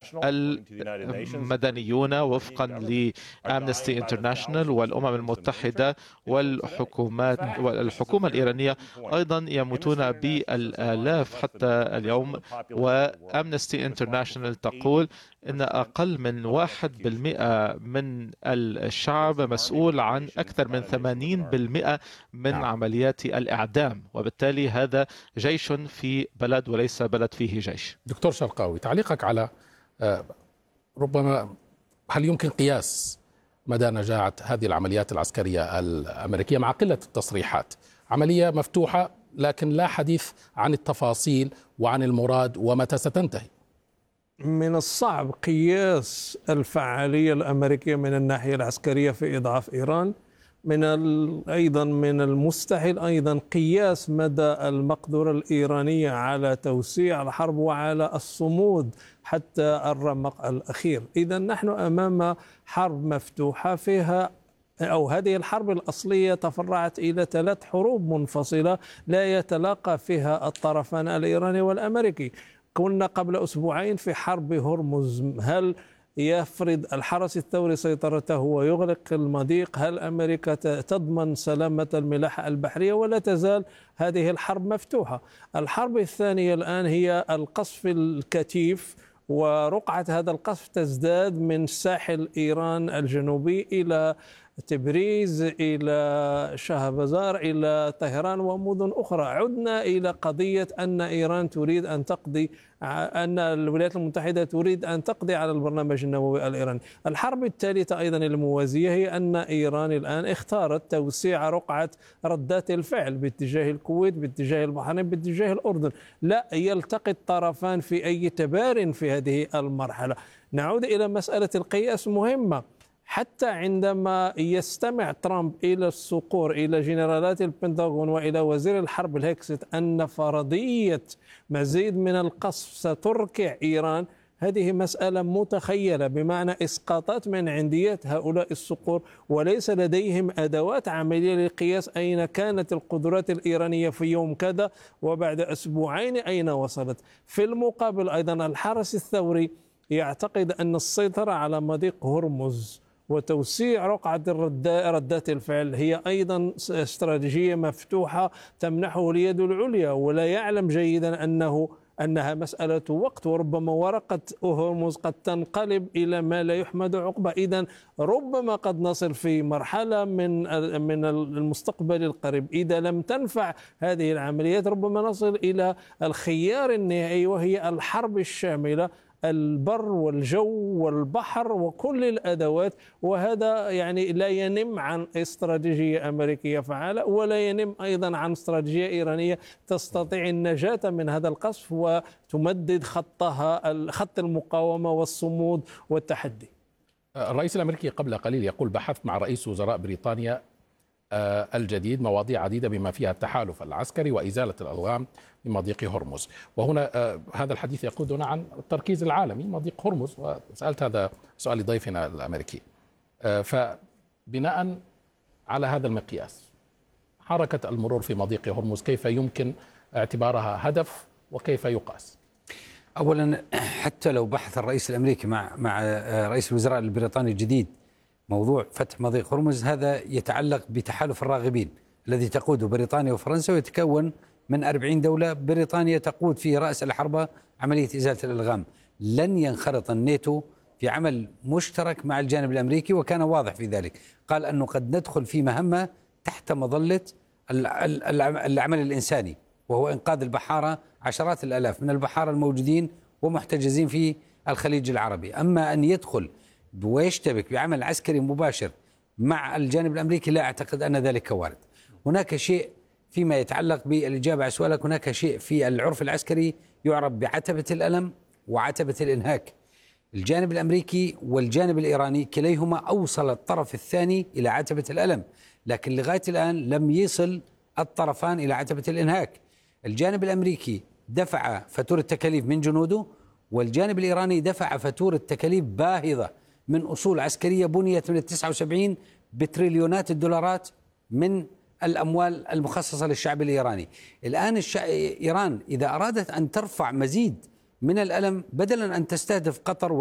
المدنيون وفقا لأمنستي انترناشونال والأمم المتحدة والحكومة الإيرانية أيضا يموتون بالآلاف حتى اليوم. وأمنستي انترناشونال تقول إن أقل من 1% من الشعب مسؤول عن أكثر من 80% من عمليات الإعدام، وبالتالي هذا جيش في بلد وليس بلد فيه جيش. دكتور شرقاوي، تعليقك على ربما هل يمكن قياس مدى نجاعة هذه العمليات العسكرية الأمريكية مع قلة التصريحات؟ عملية مفتوحة لكن لا حديث عن التفاصيل وعن المراد ومتى ستنتهي. من الصعب قياس الفعالية الأمريكية من الناحية العسكرية في إضعاف إيران. أيضا من المستحيل أيضا قياس مدى المقدرة الإيرانية على توسيع الحرب وعلى الصمود حتى الرمق الأخير. إذا نحن أمام حرب مفتوحة فيها، أو هذه الحرب الأصلية تفرعت إلى 3 حروب منفصلة لا يتلاقى فيها الطرفان الإيراني والأمريكي. كنا قبل أسبوعين في حرب هرمز، هل يفرض الحرس الثوري سيطرته ويغلق المضيق؟ هل أمريكا تضمن سلامة الملاحة البحرية؟ ولا تزال هذه الحرب مفتوحة. الحرب الثانية الآن هي القصف الكثيف، ورقعة هذا القصف تزداد من ساحل إيران الجنوبي إلى تبريز إلى شهبزار إلى طهران ومدن أخرى. عدنا إلى قضية أن إيران تريد أن تقضي، أن الولايات المتحدة تريد أن تقضي على البرنامج النووي الإيراني. الحرب الثالثة أيضا الموازية هي أن إيران الآن اختارت توسيع رقعة ردات الفعل باتجاه الكويت، باتجاه البحرين، باتجاه الأردن. لا يلتقي الطرفان في أي تبار في هذه المرحلة. نعود إلى مسألة القياس مهمة. حتى عندما يستمع ترامب إلى الصقور، إلى جنرالات البنتاغون وإلى وزير الحرب الهكست أن فرضية مزيد من القصف ستركع إيران، هذه مسألة متخيلة، بمعنى إسقاطات من عنديات هؤلاء الصقور، وليس لديهم أدوات عملية لقياس أين كانت القدرات الإيرانية في يوم كذا وبعد أسبوعين أين وصلت. في المقابل أيضا الحرس الثوري يعتقد أن السيطرة على مضيق هرمز وتوسيع رقعة ردات الفعل هي أيضا استراتيجية مفتوحة تمنحه اليد العليا، ولا يعلم جيدا أنها مسألة وقت، وربما ورقة هرمز قد تنقلب إلى ما لا يحمد عقبه. إذن ربما قد نصل في مرحلة من المستقبل القريب، إذا لم تنفع هذه العمليات ربما نصل إلى الخيار النهائي، وهي الحرب الشاملة، البر والجو والبحر وكل الأدوات. وهذا يعني لا ينم عن استراتيجية أمريكية فعالة، ولا ينم أيضا عن استراتيجية إيرانية تستطيع النجاة من هذا القصف وتمدد خط المقاومة والصمود والتحدي. الرئيس الأمريكي قبل قليل يقول بحثت مع رئيس وزراء بريطانيا الجديد مواضيع عديدة بما فيها التحالف العسكري وإزالة الألغام في مضيق هرمز. وهنا هذا الحديث يقودنا عن التركيز العالمي مضيق هرمز، وسألت هذا سؤال لضيفنا الأمريكي. فبناء على هذا المقياس، حركة المرور في مضيق هرمز كيف يمكن اعتبارها هدف وكيف يقاس؟ أولا، حتى لو بحث الرئيس الأمريكي مع رئيس الوزراء البريطاني الجديد موضوع فتح مضيق هرمز، هذا يتعلق بتحالف الراغبين الذي تقوده بريطانيا وفرنسا، ويتكون من 40 دولة. بريطانيا تقود في رأس الحربة عملية إزالة الألغام. لن ينخرط الناتو في عمل مشترك مع الجانب الأمريكي، وكان واضح في ذلك. قال أنه قد ندخل في مهمة تحت مظلة العمل الإنساني، وهو إنقاذ البحارة، عشرات الآلاف من البحارة الموجودين ومحتجزين في الخليج العربي. أما أن يدخل ويشتبك بعمل عسكري مباشر مع الجانب الأمريكي، لا أعتقد أن ذلك وارد. هناك شيء فيما يتعلق بالإجابة على سؤالك، هناك شيء في العرف العسكري يعرف بعتبة الألم وعتبة الإنهاك. الجانب الأمريكي والجانب الإيراني كليهما أوصل الطرف الثاني إلى عتبة الألم، لكن لغاية الآن لم يصل الطرفان إلى عتبة الإنهاك. الجانب الأمريكي دفع فاتورة التكاليف من جنوده، والجانب الإيراني دفع فاتورة تكاليف باهظة من أصول عسكرية بنيت من 79 بتريليونات الدولارات من الأموال المخصصة للشعب الإيراني. الآن إيران إذا أرادت أن ترفع مزيد من الألم، بدلا أن تستهدف قطر